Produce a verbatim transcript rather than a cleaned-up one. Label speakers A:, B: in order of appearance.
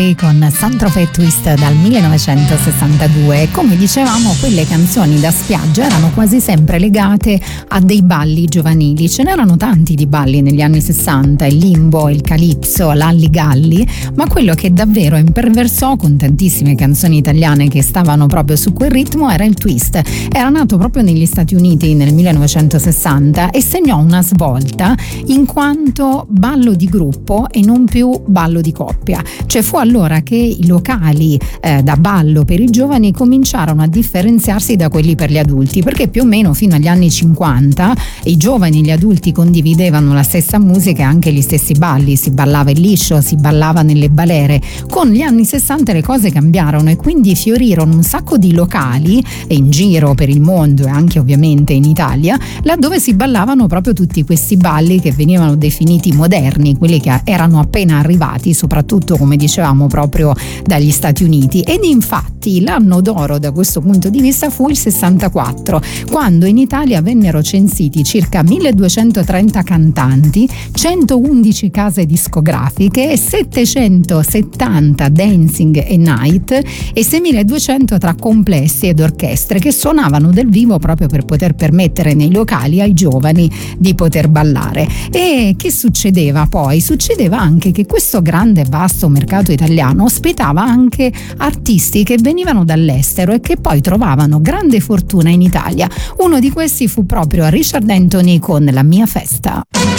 A: con Saint-Tropez Twist dal millenovecentosessantadue. Come dicevamo, quelle canzoni da spiaggia erano quasi sempre legate a dei balli giovanili. Ce n'erano tanti di balli negli anni sessanta, il limbo, il calypso, l'alligalli, ma quello che davvero imperversò con tantissime canzoni italiane che stavano proprio su quel ritmo era il twist. Era nato proprio negli Stati Uniti nel millenovecentosessanta e segnò una svolta in quanto ballo di gruppo e non più ballo di coppia. Cioè fu allora che i locali eh, da ballo per i giovani cominciarono a differenziarsi da quelli per gli adulti, perché più o meno fino agli anni cinquanta i giovani e gli adulti condividevano la stessa musica e anche gli stessi balli, si ballava il liscio, si ballava nelle balere. Con gli anni sessanta le cose cambiarono e quindi fiorirono un sacco di locali in giro per il mondo e anche ovviamente in Italia, laddove si ballavano proprio tutti questi balli che venivano definiti moderni, quelli che erano appena arrivati, soprattutto come dicevamo proprio dagli Stati Uniti. Ed infatti l'anno d'oro da questo punto di vista fu il sessantaquattro, quando in Italia vennero censiti circa milleduecentotrenta cantanti, centoundici case discografiche, settecentosettanta dancing e night e seimiladuecento tra complessi ed orchestre che suonavano dal vivo proprio per poter permettere nei locali ai giovani di poter ballare. E che succedeva poi? Succedeva anche che questo grande e vasto mercato italiano ospitava anche artisti che venivano dall'estero e che poi trovavano grande fortuna in Italia. Uno di questi fu proprio Richard Anthony con La mia festa.